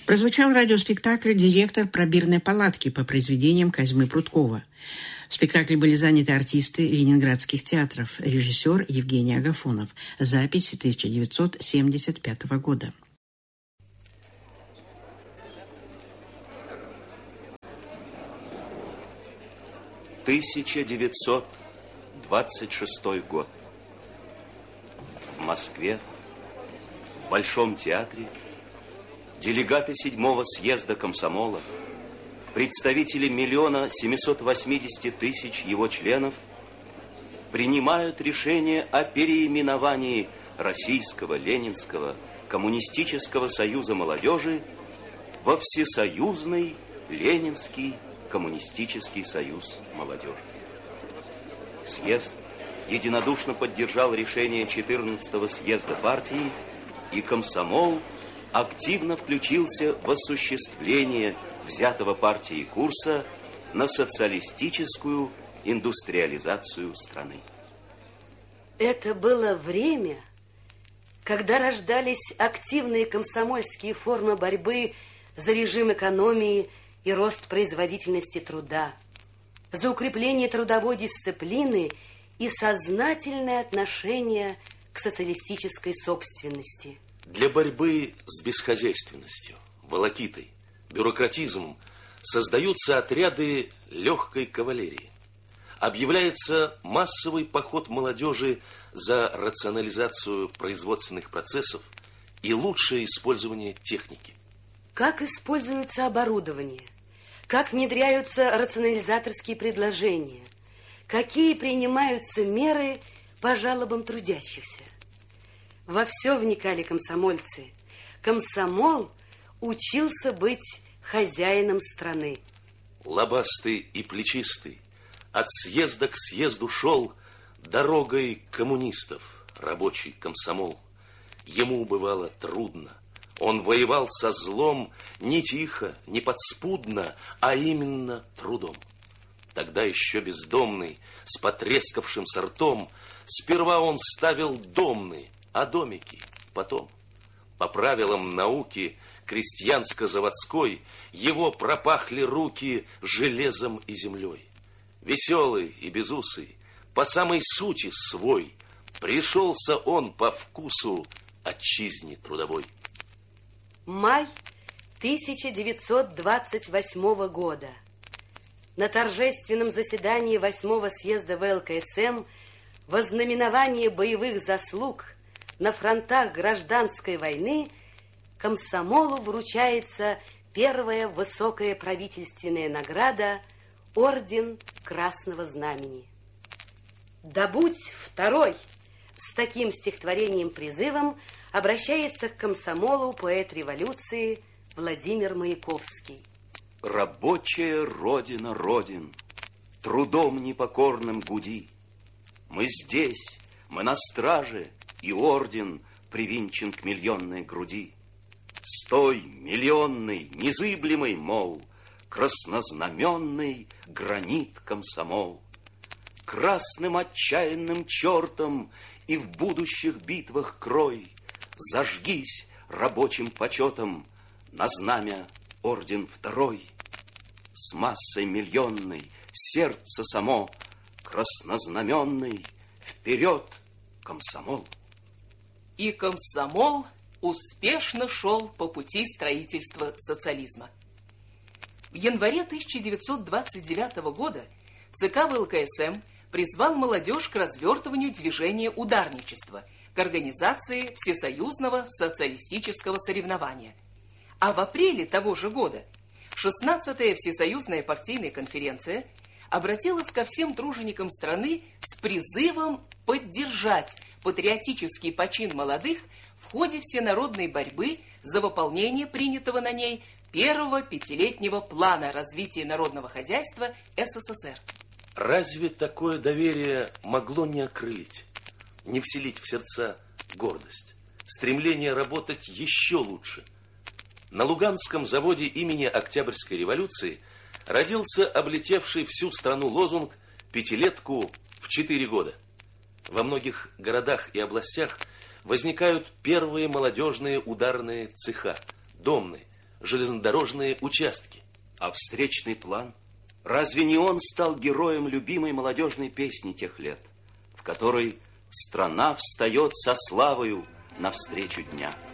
Прозвучал радиоспектакль «Директор пробирной палатки» по произведениям Козьмы Прудкова. В спектакле были заняты артисты ленинградских театров, режиссер Евгений Агафонов. Запись 1975 года. «1926 год. В Москве, в Большом театре, делегаты 7-го съезда комсомола, представители 1 780 000 его членов принимают решение о переименовании Российского Ленинского Коммунистического союза молодежи во Всесоюзный Ленинский Коммунистический союз молодежи. Съезд единодушно поддержал решение 14-го съезда партии, и комсомол активно включился в осуществление взятого партией курса на социалистическую индустриализацию страны. Это было время, когда рождались активные комсомольские формы борьбы за режим экономии и рост производительности труда, за укрепление трудовой дисциплины и сознательное отношение к социалистической собственности. Для борьбы с бесхозяйственностью, волокитой, бюрократизмом создаются отряды легкой кавалерии. Объявляется массовый поход молодежи за рационализацию производственных процессов и лучшее использование техники. Как используется оборудование, как внедряются рационализаторские предложения, какие принимаются меры по жалобам трудящихся. Во все вникали комсомольцы. Комсомол учился быть хозяином страны. Лобастый и плечистый от съезда к съезду шел дорогой коммунистов рабочий комсомол. Ему бывало трудно. Он воевал со злом не тихо, не подспудно, а именно трудом. Тогда еще бездомный, с потрескавшимся ртом, сперва он ставил домны, а домики потом. По правилам науки крестьянско-заводской его пропахли руки железом и землей. Веселый и безусый, по самой сути свой, пришелся он по вкусу отчизне трудовой. Май 1928 года. На торжественном заседании 8-го съезда ВЛКСМ во знаменование боевых заслуг на фронтах гражданской войны комсомолу вручается первая высокая правительственная награда Орден Красного Знамени. «Да будь второй!» С таким стихотворением-призывом обращается к комсомолу поэт революции Владимир Маяковский. Рабочая родина родин, трудом непокорным гуди. Мы здесь, мы на страже, и орден привинчен к миллионной груди. Стой, миллионный, незыблемый, мол, краснознаменный гранит комсомол. Красным отчаянным чертом и в будущих битвах крой зажгись рабочим почетом на знамя орден второй. С массой миллионной сердце само краснознаменный, вперед, комсомол. И комсомол успешно шел по пути строительства социализма. В январе 1929 года ЦК ВЛКСМ призвал молодежь к развертыванию движения ударничества, к организации всесоюзного социалистического соревнования. А в апреле того же года 16-я Всесоюзная партийная конференция обратилась ко всем труженикам страны с призывом поддержать патриотический почин молодых в ходе всенародной борьбы за выполнение принятого на ней первого пятилетнего плана развития народного хозяйства СССР. Разве такое доверие могло не окрылить, не вселить в сердца гордость, стремление работать еще лучше? На Луганском заводе имени Октябрьской революции родился облетевший всю страну лозунг «Пятилетку в 4 года». Во многих городах и областях возникают первые молодежные ударные цеха, домны, железнодорожные участки. А встречный план? Разве не он стал героем любимой молодежной песни тех лет, в которой страна встает со славою навстречу дня?